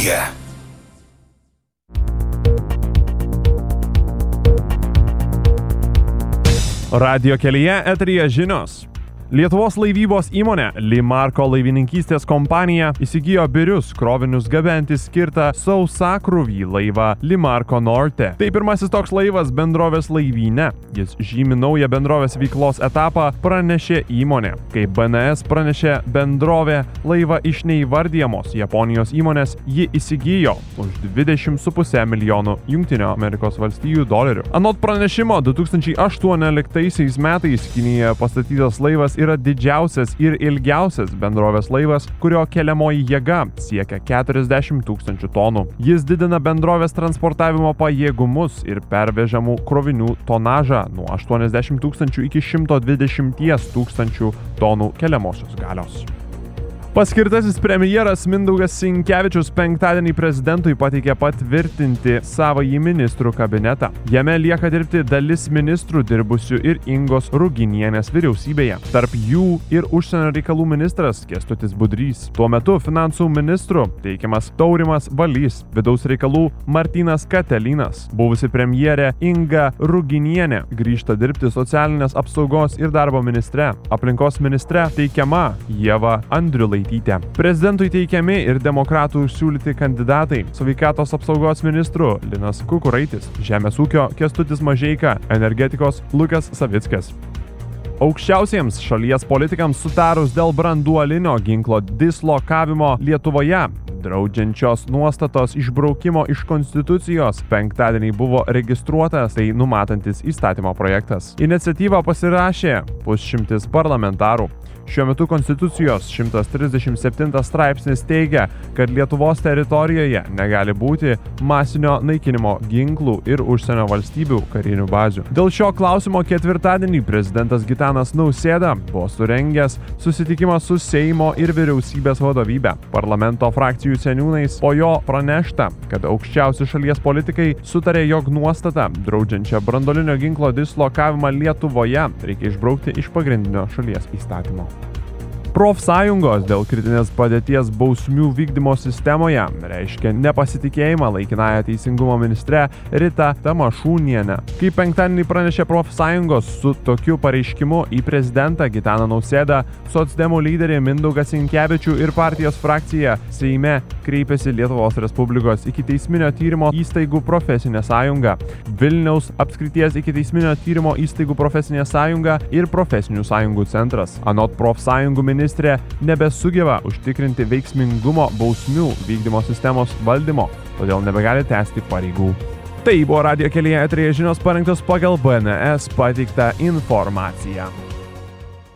kelyje. Radio kelyje eteryje žinios. Lietuvos laivybos įmonė Limarko laivininkystės kompanija įsigijo birius krovinius gabenti skirtą sausakrūvį laivą Limarko Norte. Tai pirmasis toks laivas bendrovės laivyne. Jis žymi naują bendrovės veiklos etapą, pranešė įmonė. Kaip BNS pranešė bendrovė laivą iš neįvardyjamos Japonijos įmonės, ji įsigijo už $20,5 milijonų $. Anot pranešimo, 2018 metais Kinijoje pastatytas laivas yra didžiausias ir ilgiausias bendrovės laivas, kurio keliamoji jėga siekia 40 000 tonų. Jis didina bendrovės transportavimo pajėgumus ir pervežamų krovinių tonažą nuo 80 000 iki 120 000 tonų keliamosios galios. Paskirtasis premjeras Mindaugas Sinkevičius penktadienį prezidentui pateikė patvirtinti savąjį ministrų kabinetą. Jame lieka dirbti dalis ministrų dirbusių ir Ingos Ruginienės vyriausybėje. Tarp jų ir užsienio reikalų ministras Kęstutis Budrys. Tuo metu finansų ministru teikiamas Taurimas Valys, vidaus reikalų Martynas Katelinas. Buvusi premjerė Inga Ruginienė grįžta dirbti socialinės apsaugos ir darbo ministre. Aplinkos ministre teikiama Ieva Andriulaitytė. Prezidentui teikiami ir demokratų siūlyti kandidatai: sveikatos apsaugos ministru Linas Kukuraitis, žemės ūkio Kęstutis Mažeika, energetikos Lukas Savickas. Aukščiausiems šalies politikams sutarus dėl branduolinio ginklo dislokavimo Lietuvoje, draudžiančios nuostatos išbraukimo iš Konstitucijos, penktadienį buvo registruotas tai numatantis įstatymo projektas. Iniciatyvą pasirašė 100 parlamentarų. Šiuo metu Konstitucijos 137 straipsnis teigia, kad Lietuvos teritorijoje negali būti masinio naikinimo ginklų ir užsienio valstybių karinių bazių. Dėl šio klausimo ketvirtadienį prezidentas Gitanas Nausėda buvo surengęs susitikimą su Seimo ir vyriausybės vadovybe, parlamento frakcijų seniūnais. Po jo pranešta, kad aukščiausi šalies politikai sutarė, jog nuostatą draudžiančią branduolinio ginklo dislokavimą Lietuvoje reikia išbraukti iš pagrindinio šalies įstatymo. Profsąjungos dėl kritinės padėties bausmių vykdymo sistemoje reiškia nepasitikėjimą laikinąją teisingumo ministre Rita Tamašūnienė. Kaip penktadienį pranešė profsąjungos, su tokiu pareiškimu į prezidentą Gitaną Nausėdą, socdemų lyderį Mindaugą Sinkevičių ir partijos frakcija Seime kreipėsi Lietuvos Respublikos ikiteisminio tyrimo įstaigų profesinė sąjunga, Vilniaus apskrities ikiteisminio tyrimo įstaigų profesinė sąjunga ir profesinių sąjungų centras. Anot profsąjungų ministrė nebesugeba užtikrinti veiksmingumo bausmių vykdymo sistemos valdymo, todėl nebegali tęsti pareigų. Tai buvo Radio kelyje eteryje žinios parengtos pagal BNS pateiktą informaciją.